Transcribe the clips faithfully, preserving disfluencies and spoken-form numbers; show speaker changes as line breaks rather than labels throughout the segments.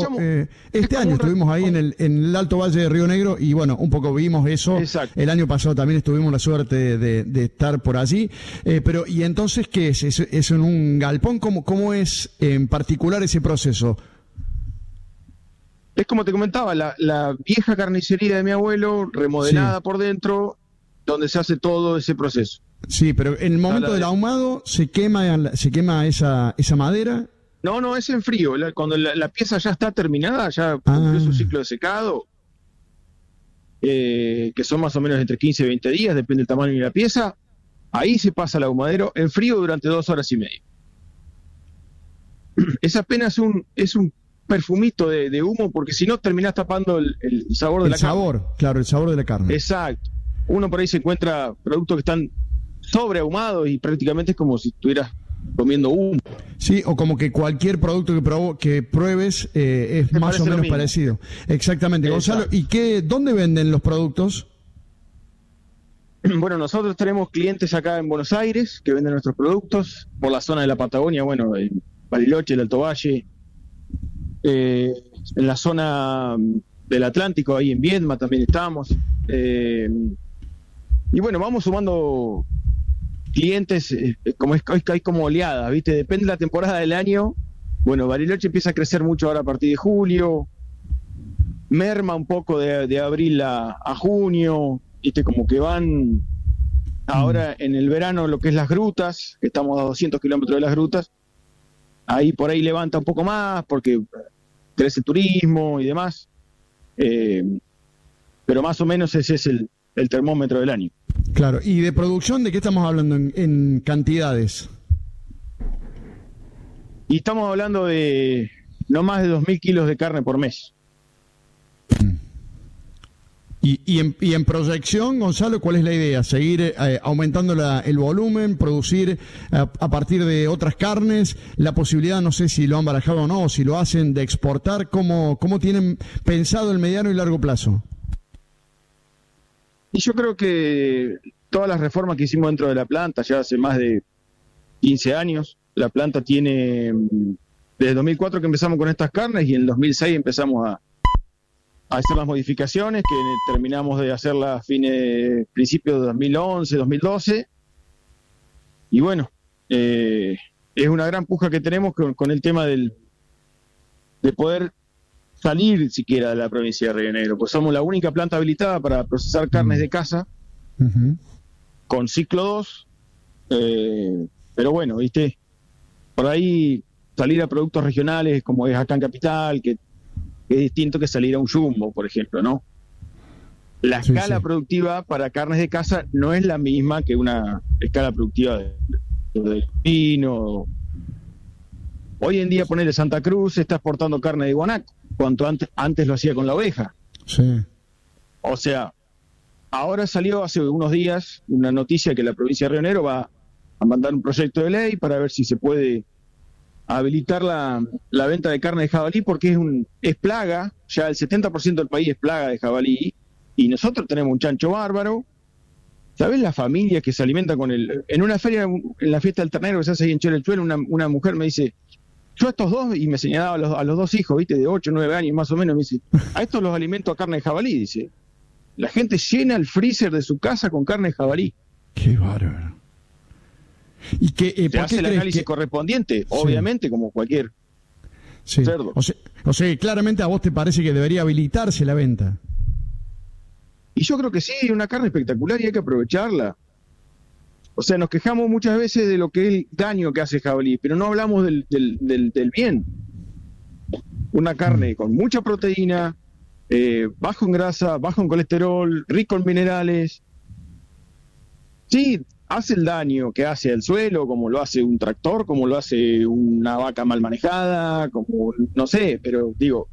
eh, este año estuvimos ahí en el, en el Alto Valle de Río Negro y bueno, un poco vimos eso. Exacto. El año pasado también estuvimos la suerte de, de, de estar por allí. Eh, pero, ¿y entonces qué es? ¿Es, es en un galpón? ¿Cómo, cómo es en particular ese proceso?
Es como te comentaba, la, la vieja carnicería de mi abuelo, remodelada sí. por dentro, donde se hace todo ese proceso.
Sí, pero en el momento del ahumado se quema se quema esa esa madera.
No, no, es en frío. La, cuando la, la pieza ya está terminada, ya cumplió ah. su ciclo de secado, eh, que son más o menos entre quince y veinte días, depende del tamaño de la pieza, ahí se pasa al ahumadero en frío durante dos horas y media. Es apenas un, es un perfumito de, de humo, porque si no terminás tapando el, el sabor de
el
la
sabor,
carne.
Claro, el sabor de la carne.
Exacto. Uno por ahí se encuentra productos que están sobreahumados y prácticamente es como si estuvieras comiendo humo.
Sí, o como que cualquier producto que, probo, que pruebes eh, es más o menos parecido. Exactamente. Exacto. Gonzalo, ¿y qué, dónde venden los productos?
Bueno, nosotros tenemos clientes acá en Buenos Aires que venden nuestros productos por la zona de la Patagonia, bueno, en Bariloche, el Alto Valle, eh, en la zona del Atlántico, ahí en Viedma también estamos. Eh, y bueno, vamos sumando clientes, eh, como es, hay como oleadas, ¿viste? Depende de la temporada del año. Bueno, Bariloche empieza a crecer mucho ahora a partir de julio, merma un poco de, de abril a, a junio, ¿viste? Como que van ahora en el verano lo que es las grutas, que estamos a doscientos kilómetros de las grutas, ahí por ahí levanta un poco más porque crece el turismo y demás, eh, pero más o menos ese es el, el termómetro del año.
Claro, ¿y de producción de qué estamos hablando en, en cantidades?
Y estamos hablando de no más de dos mil kilos de carne por mes.
Y, y, en, y en proyección, Gonzalo, ¿cuál es la idea? ¿Seguir eh, aumentando la, el volumen, producir a, a partir de otras carnes? La posibilidad, no sé si lo han barajado o no, o si lo hacen, de exportar. ¿Cómo, cómo tienen pensado el mediano y largo plazo?
Y yo creo que todas las reformas que hicimos dentro de la planta, ya hace más de quince años, la planta tiene, desde dos mil cuatro que empezamos con estas carnes y en el dos mil seis empezamos a, a hacer las modificaciones, que terminamos de hacerlas a fines, principios de dos mil once, dos mil doce. Y bueno, eh, es una gran puja que tenemos con, con el tema del de poder salir siquiera de la provincia de Río Negro, pues somos la única planta habilitada para procesar carnes de caza uh-huh. con ciclo dos, eh, pero bueno, viste, por ahí salir a productos regionales como es acá en Capital, que, que es distinto que salir a un jumbo, por ejemplo, ¿no? La sí, escala sí. productiva para carnes de caza no es la misma que una escala productiva de, de vino. Hoy en día, ponerle Santa Cruz está exportando carne de guanaco, cuanto antes, antes lo hacía con la oveja.
Sí.
O sea, ahora salió hace unos días una noticia que la provincia de Río Negro va a mandar un proyecto de ley para ver si se puede habilitar la, la venta de carne de jabalí, porque es un es plaga, ya el setenta por ciento del país es plaga de jabalí, y nosotros tenemos un chancho bárbaro. ¿Sabés la familia que se alimenta con el... En una feria, en la fiesta del ternero que se hace ahí en Cholechuelo, una, una mujer me dice... Yo a estos dos, y me señalaba a los, a los dos hijos, viste, de ocho, nueve años más o menos, me dice, a estos los alimento a carne de jabalí, dice. La gente llena el freezer de su casa con carne de jabalí.
Qué bárbaro. ¿Y que, eh,
Se hace el análisis que... correspondiente, sí. obviamente, como cualquier
sí.
cerdo.
O sea, o sea, claramente a vos te parece que debería habilitarse la venta.
Y yo creo que sí, es una carne espectacular y hay que aprovecharla. O sea, nos quejamos muchas veces de lo que es el daño que hace el jabalí, pero no hablamos del, del, del, del bien. Una carne con mucha proteína, eh, bajo en grasa, bajo en colesterol, rico en minerales. Sí, hace el daño que hace al suelo, como lo hace un tractor, como lo hace una vaca mal manejada, como no sé, pero digo,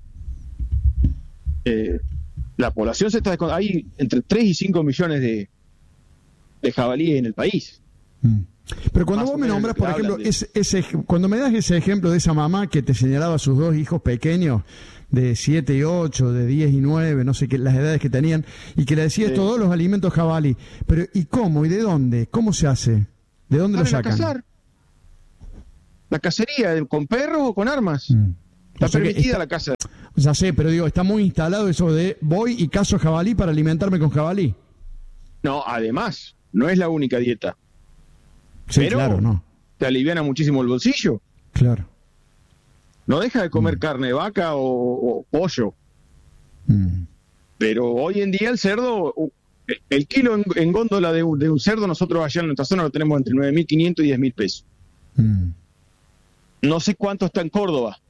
eh, la población se está descont- hay entre tres y cinco millones de de jabalíes en el país.
Mm. Pero cuando Más vos me nombras, por ejemplo, de... ese, ese, cuando me das ese ejemplo de esa mamá que te señalaba a sus dos hijos pequeños, de siete y ocho, de diez y nueve, no sé qué, las edades que tenían, y que le decías sí. todos los alimentos jabalí, pero ¿y cómo? ¿Y de dónde? ¿Cómo se hace? ¿De dónde
Para
lo sacan?
Cazar. La cacería, con perros o con armas. Mm. Está o sea permitida está... la caza.
Ya sé, pero digo, está muy instalado eso de voy y cazo jabalí para alimentarme con jabalí.
No, además, no es la única dieta.
Sí,
pero
claro, no.
te aliviana muchísimo el bolsillo.
Claro.
No deja de comer
Mm.
carne de vaca o, o pollo.
Mm.
Pero hoy en día el cerdo, el kilo en, en góndola de, un- de un cerdo, nosotros allá en nuestra zona lo tenemos entre nueve mil quinientos y diez mil pesos.
Mm.
No sé cuánto está en Córdoba.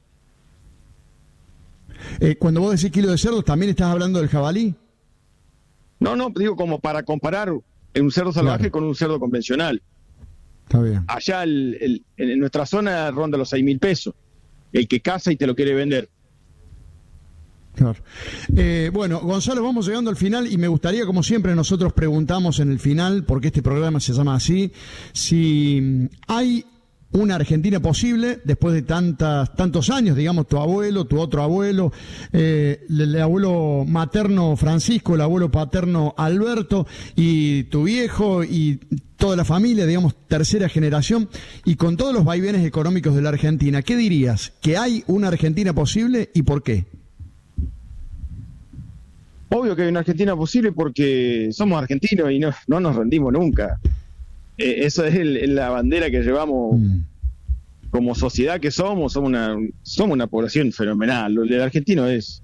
Eh, cuando vos decís kilo de cerdo, ¿también estás hablando del jabalí?
No, no, digo como para comparar un cerdo salvaje
Claro.
con un cerdo convencional.
Está bien.
Allá el, el- en nuestra zona ronda los seis mil pesos. El que caza y te lo quiere vender.
Claro. Eh, bueno, Gonzalo, vamos llegando al final y me gustaría, como siempre, nosotros preguntamos en el final, porque este programa se llama así, si mm, hay una Argentina posible después de tantas, tantos años, digamos, tu abuelo, tu otro abuelo, eh, el, el abuelo materno Francisco, el abuelo paterno Alberto y tu viejo y toda la familia, digamos, tercera generación, y con todos los vaivenes económicos de la Argentina, ¿qué dirías? ¿Que hay una Argentina posible y por qué?
Obvio que hay una Argentina posible porque somos argentinos y no, no nos rendimos nunca. Eh, esa es el- la bandera que llevamos
Mm.
como sociedad que somos. Somos una, somos una población fenomenal. Lo del argentino es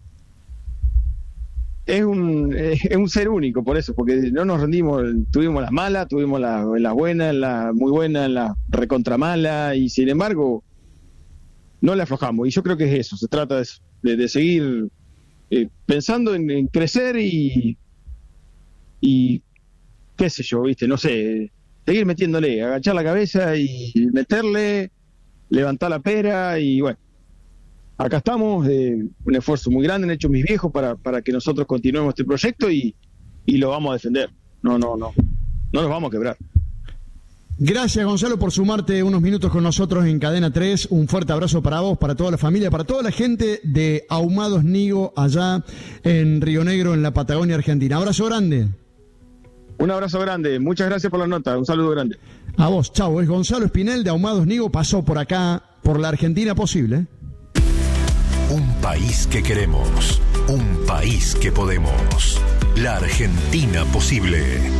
es un, es un ser único, por eso, porque no nos rendimos. Tuvimos las malas, tuvimos las, las buenas, las muy buenas, las recontra malas, y sin embargo no le aflojamos. Y yo creo que es eso, se trata de, eso, de, de seguir eh, pensando en, en crecer y, y qué sé yo, viste, no sé, seguir metiéndole, agachar la cabeza y meterle, levantar la pera y bueno, acá estamos, eh, un esfuerzo muy grande han hecho mis viejos para, para que nosotros continuemos este proyecto y, y lo vamos a defender. No, no, no, no nos vamos a quebrar.
Gracias, Gonzalo, por sumarte unos minutos con nosotros en Cadena tres. Un fuerte abrazo para vos, para toda la familia, para toda la gente de Ahumados Nigo, allá en Río Negro, en la Patagonia Argentina. Abrazo grande.
Un abrazo grande, muchas gracias por la nota, un saludo grande.
A vos, chau. Es Gonzalo Espinel de Ahumados Nigo, pasó por acá, por la Argentina posible.
Un país que queremos, un país que podemos. La Argentina posible.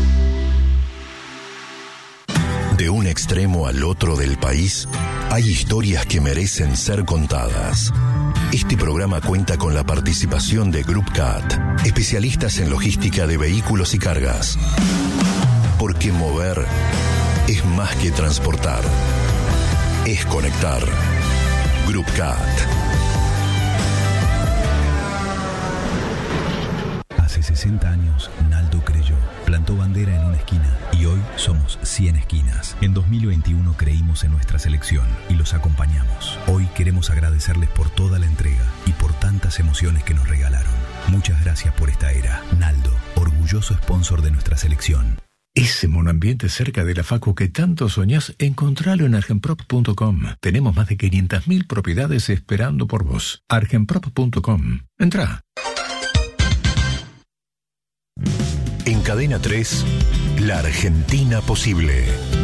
De un extremo al otro del país, hay historias que merecen ser contadas. Este programa cuenta con la participación de Group Cat, especialistas en logística de vehículos y cargas. Porque mover es más que transportar, es conectar. Group Cat.
Hace sesenta años, Naldo creyó, plantó bandera en una esquina y hoy somos cien esquinas. En dos mil veintiuno creímos en nuestra selección y los acompañamos. Hoy queremos agradecerles por toda la entrega y por tantas emociones que nos regalaron. Muchas gracias por esta era. Naldo, orgulloso sponsor de nuestra selección.
Ese monoambiente cerca de la facu que tanto soñás, encontralo en argenprop punto com. Tenemos más de quinientas mil propiedades esperando por vos. argenprop punto com. Entrá.
En Cadena tres, La Argentina posible.